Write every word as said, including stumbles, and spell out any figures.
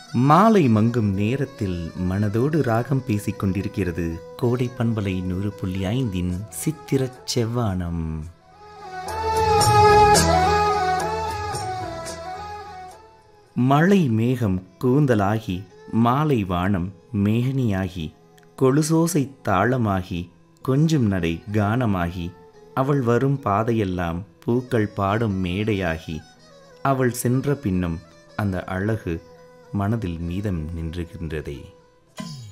மாலை மங்கும் நேரத்தில் மனதோடு ராகம் பேசிக் கொண்டிருக்கிறது கோடை பண்பலை நூறு புள்ளி ஐந்தின் சித்திரச் செவ்வானம். மழை மேகம் கூந்தலாகி, மாலை வானம் மேகனியாகி, கொலுசோசை தாளமாகி, கொஞ்சும் நடை கானமாகி, அவள் வரும் பாதையெல்லாம் பூக்கள் பாடும் மேடையாகி, அவள் சென்ற பின்னும் அந்த அழகு மனதில் மீதம் நின்றுகின்றதே.